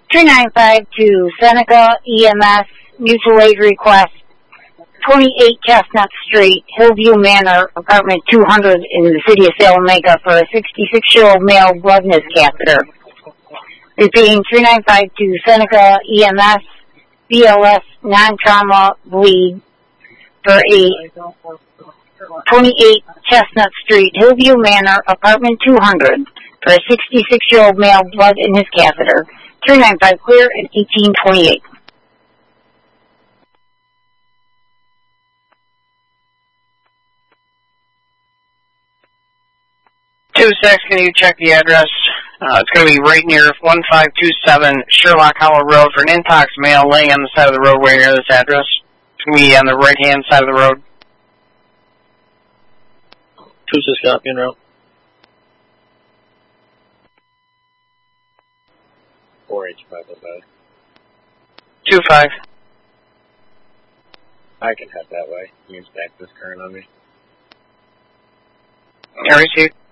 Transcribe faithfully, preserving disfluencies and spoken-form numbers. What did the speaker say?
three nine five to Seneca E M S, mutual aid request, twenty-eight Chestnut Street, Hillview Manor, apartment two hundred in the city of Salamanca for a sixty-six-year-old male, blood in his catheter. Repeating, three nine five to Seneca E M S, B L S, non-trauma bleed for a twenty-eight Chestnut Street, Hillview Manor, apartment two hundred for a sixty-six-year-old male, blood in his catheter. three nine five clear and eighteen twenty-eight. two six, can you check the address? Uh, it's going to be right near one five two seven Sherlock Hollow Road for an intox male laying on the side of the roadway near this address. It's going to be on the right-hand side of the road. two six, copy en route. four H five, okay. two five. I can head that way. You can stack this current on me. I received.